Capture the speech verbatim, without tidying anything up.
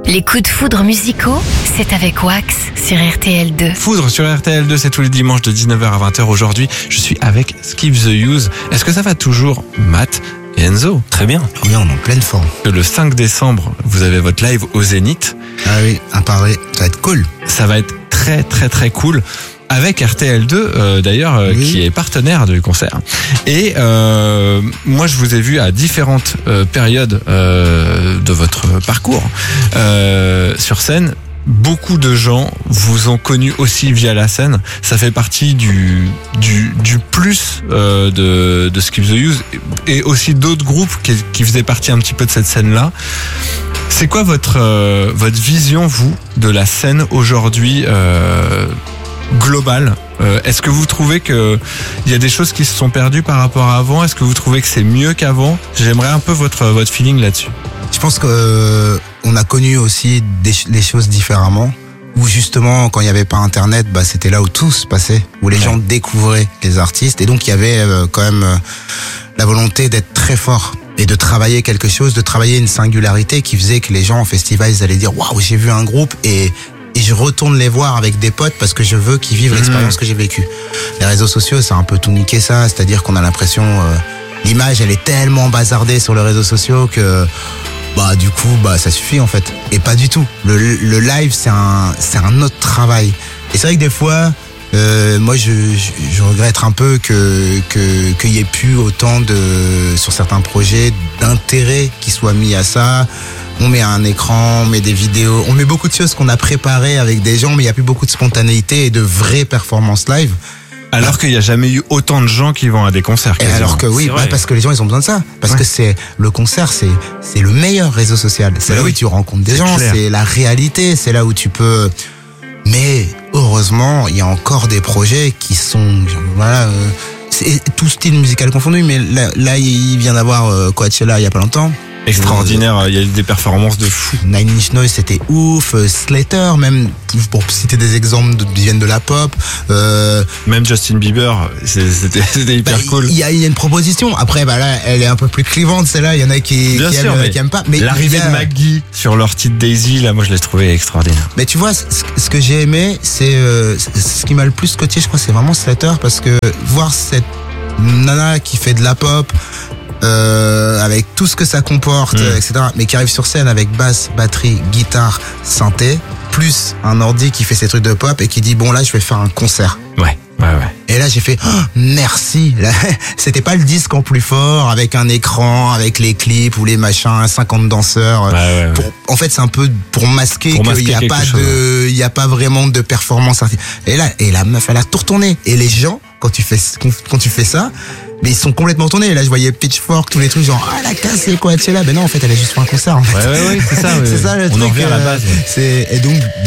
Les coups de foudre musicaux, c'est avec Wax sur R T L deux. Foudre sur R T L deux, c'est tous les dimanches de dix-neuf heures à vingt heures. Aujourd'hui, je suis avec Skip the Use. Est-ce que ça va toujours, Matt et Enzo? Très bien. Oui, on est en pleine forme. Le cinq décembre, vous avez votre live au Zénith. Ah oui, à Paris, ça va être cool. Ça va être très très très cool. Avec R T L deux, euh, d'ailleurs, euh, Oui. qui est partenaire du concert. Et euh, moi, je vous ai vu à différentes euh, périodes euh, de votre parcours euh, sur scène. Beaucoup de gens vous ont connu aussi via la scène. Ça fait partie du du, du plus euh, de, de Skip the Use et aussi d'autres groupes qui, qui faisaient partie un petit peu de cette scène-là. C'est quoi votre euh, votre vision, vous, de la scène aujourd'hui euh, globale? euh, Est-ce que vous trouvez que il y a des choses qui se sont perdues par rapport à avant? Est-ce que vous trouvez que c'est mieux qu'avant? J'aimerais un peu votre votre feeling là-dessus. Je pense que euh, on a connu aussi des, les choses différemment. Où justement, quand il n'y avait pas Internet, bah c'était là où tout se passait, où les Ouais. gens découvraient les artistes, et donc il y avait euh, quand même euh, la volonté d'être très fort et de travailler quelque chose, de travailler une singularité qui faisait que les gens en festival ils allaient dire waouh, j'ai vu un groupe et et je retourne les voir avec des potes parce que je veux qu'ils vivent l'expérience que j'ai vécue. Les réseaux sociaux, ça a un peu tout niqué ça, c'est-à-dire qu'on a l'impression euh, l'image elle est tellement bazardée sur les réseaux sociaux que bah du coup bah ça suffit en fait, et pas du tout. Le, le live c'est un c'est un autre travail, et c'est vrai que des fois euh, moi je, je je regrette un peu que que qu'il y ait plus autant de sur certains projets d'intérêt qui soit mis à ça. On met un écran, on met des vidéos, on met beaucoup de choses qu'on a préparées avec des gens, mais il y a plus beaucoup de spontanéité et de vraies performances live. Alors qu'il n'y a jamais eu autant de gens qui vont à des concerts. Et quasiment. alors que oui, C'est vrai. bah, parce que les gens ils ont besoin de ça, parce Ouais. que c'est le concert, c'est c'est le meilleur réseau social. C'est Bah là oui. où tu rencontres des C'est gens, clair. c'est la réalité, c'est là où tu peux. Mais heureusement, il y a encore des projets qui sont voilà, euh, c'est tout style musical confondu. Mais là, là il vient d'avoir euh, Coachella il y a pas longtemps. Extraordinaire, il y a eu des performances de fou. Nine Inch Nails c'était ouf, euh, Slater même, pour citer des exemples de, qui viennent de la pop. Euh, Même Justin Bieber, c'est- c'était c'était hyper bah, cool. Il y a, il y a une proposition. Après, bah là, elle est un peu plus clivante, celle-là. Il y en a qui, Bien qui, sûr, aiment, mais qui aiment pas. Mais l'arrivée il y a- de Maggie sur leur titre Daisy, là, moi je l'ai trouvé extraordinaire. Mais tu vois, ce, ce que j'ai aimé, c'est euh, ce qui m'a le plus scotché, je crois, c'est vraiment Slater, parce que voir cette nana qui fait de la pop, euh, avec tout ce que ça comporte, Mm. et cetera, mais qui arrive sur scène avec basse, batterie, guitare, synthé, plus un ordi qui fait ses trucs de pop et qui dit bon là, je vais faire un concert. Ouais, ouais, ouais. Et là, j'ai fait oh, merci. Là, c'était pas le disque en plus fort avec un écran, avec les clips ou les machins, cinquante danseurs. Ouais, ouais, ouais. Pour, en fait, c'est un peu pour masquer Pour qu'il masquer y a quelque pas chose, de, il y a pas vraiment de performance artistique. Et là, et la meuf, elle a tout retourné. Et les gens, quand tu fais, quand tu fais ça, mais ils sont complètement tournés. Et là, je voyais Pitchfork, tous les trucs genre ah la casse, c'est quoi, c'est là. Ben non, en fait, elle a juste fait un concert. En fait. Ouais, ouais, ouais, c'est ça. ouais. C'est ça le On truc. en revient à la euh, base. ouais. C'est et donc